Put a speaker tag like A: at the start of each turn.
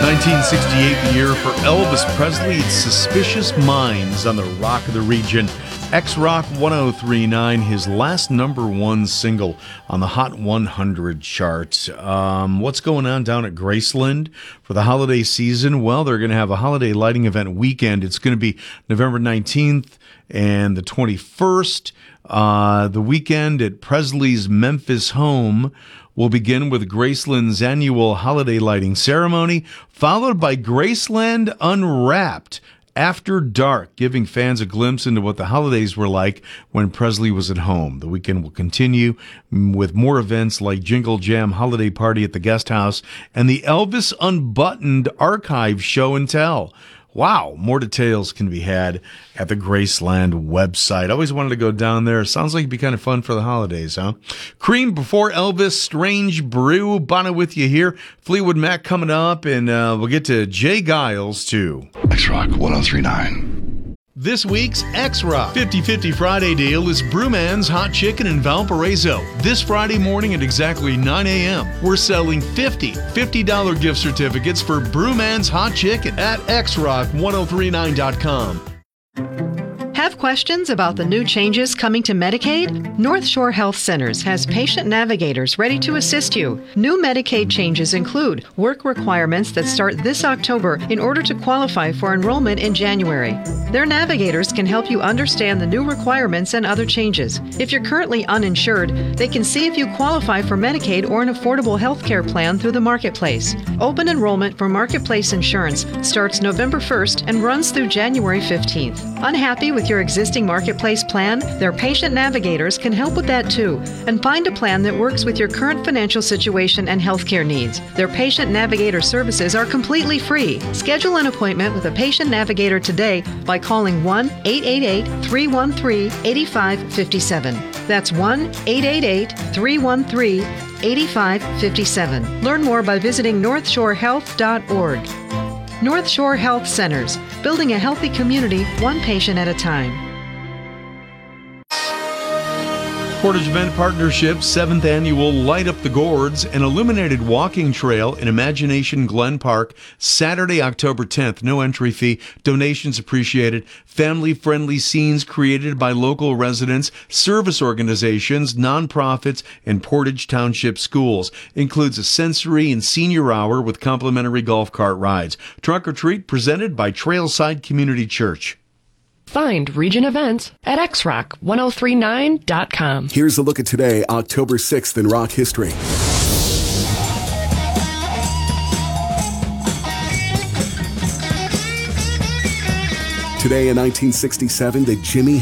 A: 1968, the year for Elvis Presley. It's Suspicious Minds on the Rock of the Region. X-Rock 1039, his last number one single on the Hot 100 chart. What's going on down at Graceland for the holiday season? Well, they're going to have a holiday lighting event weekend. It's going to be November 19th and the 21st. The weekend at Presley's Memphis home will begin with Graceland's annual holiday lighting ceremony, followed by Graceland Unwrapped after dark, giving fans a glimpse into what the holidays were like when Presley was at home. The weekend will continue with more events like Jingle Jam Holiday Party at the Guest House and the Elvis Unbuttoned Archive Show and Tell. Wow, more details can be had at the Graceland website. I always wanted to go down there. Sounds like it'd be kind of fun for the holidays, huh? Cream Before Elvis, Strange Brew, Bono with you here. Fleetwood Mac coming up, and we'll get to Jay Giles, too.
B: X-Rock 1039.
A: This week's X-Rock 50-50 Friday deal is Brewman's Hot Chicken in Valparaiso. This Friday morning at exactly 9 a.m., we're selling $50 gift certificates for Brewman's Hot Chicken at xrock1039.com.
C: Have questions about the new changes coming to Medicaid? North Shore Health Centers has patient navigators ready to assist you. New Medicaid changes include work requirements that start this October in order to qualify for enrollment in January. Their navigators can help you understand the new requirements and other changes. If you're currently uninsured, they can see if you qualify for Medicaid or an affordable health care plan through the Marketplace. Open enrollment for Marketplace insurance starts November 1st and runs through January 15th. Unhappy with your existing Marketplace plan? Their patient navigators can help with that too and find a plan that works with your current financial situation and healthcare needs. Their patient navigator services are completely free. Schedule an appointment with a patient navigator today by calling 1-888-313-8557. That's 1-888-313-8557. Learn more by visiting northshorehealth.org. North Shore Health Centers, building a healthy community, one patient at a time.
A: Portage Event Partnership's 7th annual Light Up the Gourds, an illuminated walking trail in Imagination Glen Park, Saturday, October 10th. No entry fee, donations appreciated, family-friendly scenes created by local residents, service organizations, nonprofits, and Portage Township schools. Includes a sensory and senior hour with complimentary golf cart rides. Trunk or treat presented by Trailside Community Church.
D: Find Region Events at xrock1039.com.
E: Here's a look at today, October 6th in rock history. Today in 1967, the Jimi